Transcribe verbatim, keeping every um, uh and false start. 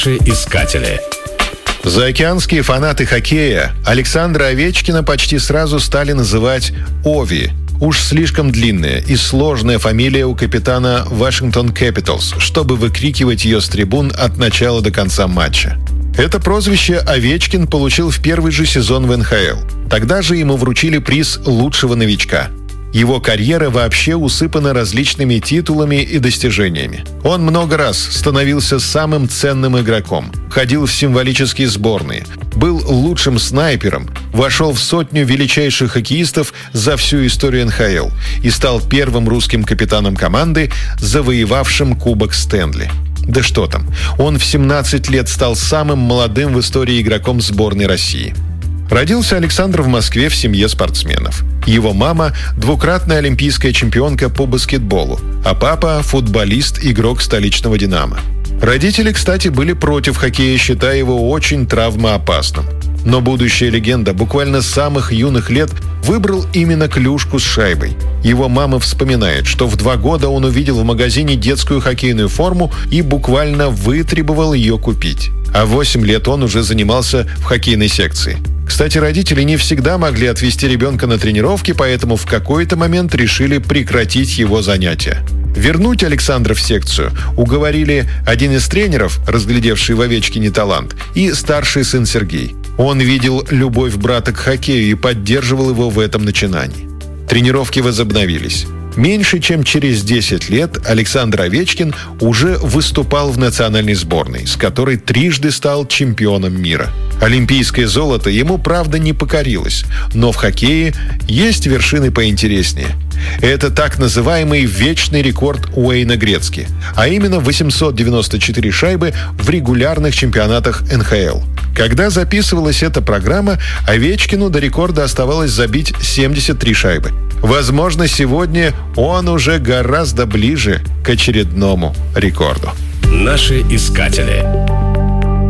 Искатели. Заокеанские фанаты хоккея Александра Овечкина почти сразу стали называть Ови. Уж слишком длинная и сложная фамилия у капитана Washington Capitals, чтобы выкрикивать ее с трибун от начала до конца матча. Это прозвище Овечкин получил в первый же сезон в эн ха эл. Тогда же ему вручили приз лучшего новичка. Его карьера вообще усыпана различными титулами и достижениями. Он много раз становился самым ценным игроком, ходил в символические сборные, был лучшим снайпером, вошел в сотню величайших хоккеистов за всю историю эн ха эл и стал первым русским капитаном команды, завоевавшим Кубок Стэнли. Да что там, он в семнадцать лет стал самым молодым в истории игроком сборной России. Родился Александр в Москве в семье спортсменов. Его мама – двукратная олимпийская чемпионка по баскетболу, а папа – футболист, игрок столичного «Динамо». Родители, кстати, были против хоккея, считая его очень травмоопасным. Но будущая легенда буквально с самых юных лет выбрал именно клюшку с шайбой. Его мама вспоминает, что в два года он увидел в магазине детскую хоккейную форму и буквально вытребовал ее купить. А в восемь лет он уже занимался в хоккейной секции. Кстати, родители не всегда могли отвезти ребенка на тренировки, поэтому в какой-то момент решили прекратить его занятия. Вернуть Александра в секцию уговорили один из тренеров, разглядевший в Овечкине талант, и старший сын Сергей. Он видел любовь брата к хоккею и поддерживал его в этом начинании. Тренировки возобновились. Меньше чем через десять лет Александр Овечкин уже выступал в национальной сборной, с которой трижды стал чемпионом мира. Олимпийское золото ему, правда, не покорилось, но в хоккее есть вершины поинтереснее. Это так называемый вечный рекорд Уэйна Грецки, а именно восемьсот девяносто четыре шайбы в регулярных чемпионатах эн ха эл. Когда записывалась эта программа, Овечкину до рекорда оставалось забить семьдесят три шайбы. Возможно, сегодня он уже гораздо ближе к очередному рекорду. Наши искатели.